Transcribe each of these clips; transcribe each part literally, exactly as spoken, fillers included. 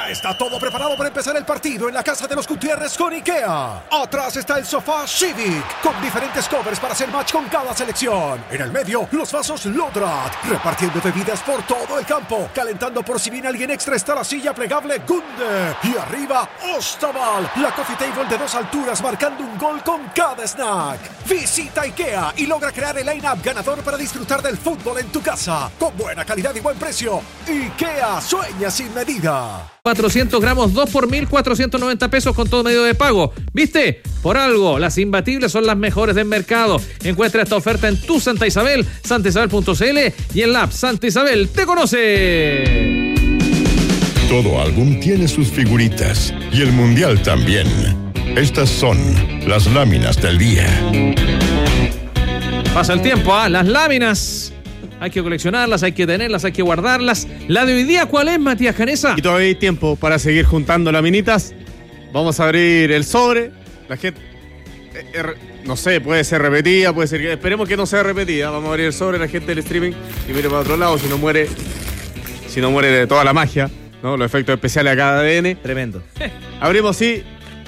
Ya está todo preparado para empezar el partido en la casa de los Gutiérrez con IKEA. Atrás está el sofá Civic, con diferentes covers para hacer match con cada selección. En el medio, los vasos Lodrat, repartiendo bebidas por todo el campo. Calentando por si viene alguien extra está la silla plegable Gunde. Y arriba, Ostaval, la coffee table de dos alturas marcando un gol con cada snack. Visita IKEA y logra crear el line-up ganador para disfrutar del fútbol en tu casa. Con buena calidad y buen precio. IKEA, sueña sin medida. cuatrocientos gramos, dos por mil cuatrocientos noventa pesos con todo medio de pago. ¿Viste? Por algo, las imbatibles son las mejores del mercado. Encuentra esta oferta en tu Santa Isabel, santa isabel punto c l y en la app Santa Isabel te conoce. Todo álbum tiene sus figuritas y el mundial también. Estas son las láminas del día. Pasa el tiempo, ¿ah? ¿eh? Las láminas. Hay que coleccionarlas, hay que tenerlas, hay que guardarlas. La de hoy día, ¿cuál es, Matías Canesa? Y todavía hay tiempo para seguir juntando laminitas. Vamos a abrir el sobre. La gente, eh, eh, no sé, puede ser repetida, puede ser que... Esperemos que no sea repetida. Vamos a abrir el sobre, la gente del streaming, y mire para otro lado, si no muere, si no muere de toda la magia, ¿no? Los efectos especiales acá de A D N. Tremendo. Abrimos, sí,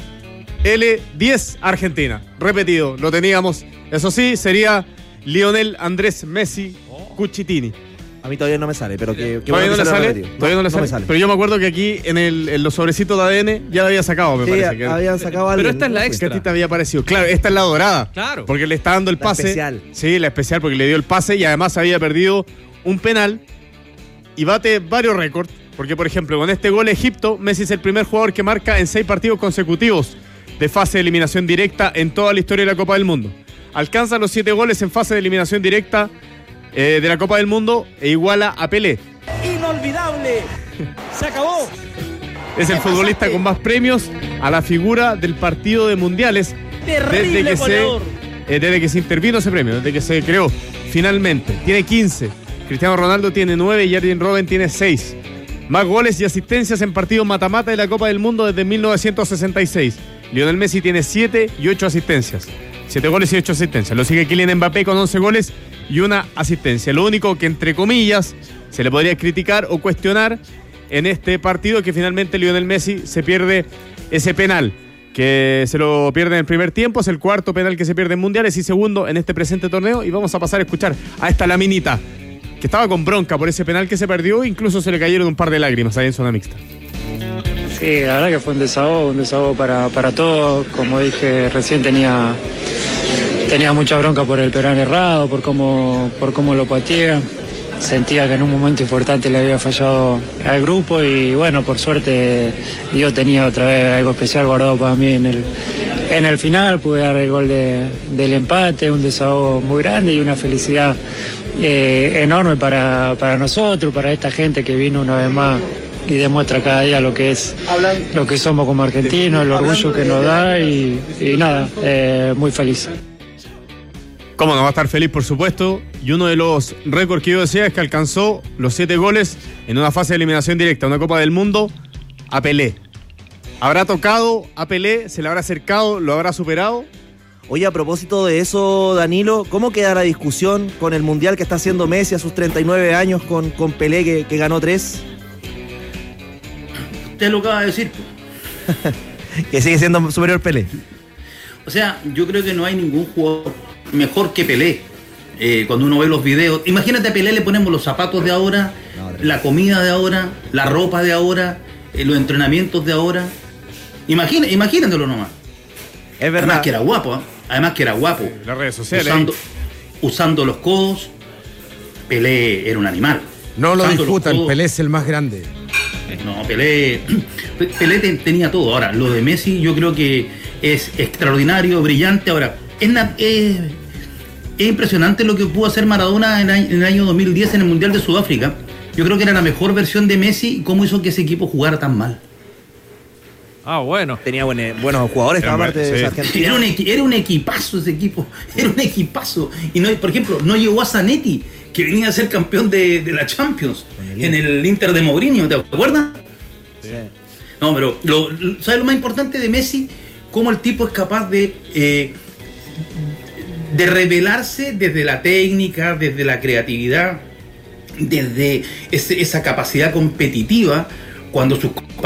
L diez Argentina. Repetido, lo teníamos. Eso sí, sería Lionel Andrés Messi Cucitini. A mí todavía no me sale, pero que, que ¿Todavía, bueno no, que le sale? no, ¿Todavía no le no sale? me sale. Pero yo me acuerdo que aquí en, el, en los sobrecitos de A D N ya la había sacado, me sí, parece. Que habían sacado algo. Pero esta es la que extra. a ti te había parecido. Claro, esta es la dorada. Claro. Porque le está dando el La pase. especial. Sí, la especial porque le dio el pase y además había perdido un penal y bate varios récords. Porque, por ejemplo, con este gol Egipto, Messi es el primer jugador que marca en seis partidos consecutivos de fase de eliminación directa en toda la historia de la Copa del Mundo. Alcanza los siete goles en fase de eliminación directa eh, de la Copa del Mundo e iguala a Pelé. Inolvidable. Se acabó. Es el futbolista con más premios a la figura del partido de mundiales Terrible desde que, se, goleador. eh, desde que se intervino ese premio, desde que se creó. Finalmente, tiene quince. Cristiano Ronaldo tiene nueve y Arjen Robben tiene seis. Más goles y asistencias en partidos mata-mata de la Copa del Mundo desde mil novecientos sesenta y seis. Lionel Messi tiene siete y ocho asistencias. siete goles y ocho asistencias. Lo sigue Kylian Mbappé con once goles y una asistencia. Lo único que, entre comillas, se le podría criticar o cuestionar en este partido es que finalmente Lionel Messi se pierde ese penal, que se lo pierde en el primer tiempo. Es el cuarto penal que se pierde en mundiales y segundo en este presente torneo. Y vamos a pasar a escuchar a esta laminita que estaba con bronca por ese penal que se perdió. Incluso se le cayeron un par de lágrimas ahí en zona mixta. Sí, la verdad que fue un desahogo, un desahogo para, para todos. Como dije recién, tenía, tenía mucha bronca por el penal errado, por cómo, por cómo lo pateé. Sentía que en un momento importante le había fallado al grupo y bueno, por suerte yo tenía otra vez algo especial guardado para mí en el, en el final. Pude dar el gol de, del empate, un desahogo muy grande y una felicidad eh, enorme para, para nosotros, para esta gente que vino una vez más y demuestra cada día lo que es lo que somos como argentinos, el orgullo que nos da y, y nada, eh, muy feliz. Cómo no va a estar feliz, por supuesto. Y uno de los récords que yo decía es que alcanzó los siete goles en una fase de eliminación directa, una Copa del Mundo, a Pelé. ¿Habrá tocado a Pelé? ¿Se le habrá acercado? ¿Lo habrá superado? Oye, a propósito de eso, Danilo, ¿cómo queda la discusión con el Mundial que está haciendo Messi a sus treinta y nueve años con, con Pelé, que, que ganó tres? Usted lo acaba de decir. Que sigue siendo superior Pelé. O sea, yo creo que no hay ningún jugador mejor que Pelé. Eh, cuando uno ve los videos, imagínate a Pelé le ponemos los zapatos de ahora, la comida de ahora, la ropa de ahora, eh, los entrenamientos de ahora. Imagina, imagínatelo nomás. Es verdad. Además que era guapo, ¿eh? Además que era guapo. Las redes sociales. Usando, usando los codos, Pelé era un animal. No lo Usando discutan, Pelé es el más grande. No, Pelé, Pelé tenía todo. Ahora, lo de Messi yo creo que es extraordinario, brillante. Ahora, es, es, es impresionante lo que pudo hacer Maradona en, en el año dos mil diez en el Mundial de Sudáfrica. Yo creo que era la mejor versión de Messi y cómo hizo que ese equipo jugara tan mal. Ah, bueno. Tenía buen, buenos jugadores, Era aparte sí. de esa Argentina. Era un, era un equipazo ese equipo, era un equipazo. Y no, por ejemplo, no llegó a Zanetti, que venía a ser campeón de, de la Champions en el Inter de Mourinho, ¿te acuerdas? Sí. No, pero lo, ¿sabes lo más importante de Messi? Cómo el tipo es capaz de eh, de revelarse desde la técnica, desde la creatividad, desde ese, esa capacidad competitiva, cuando sus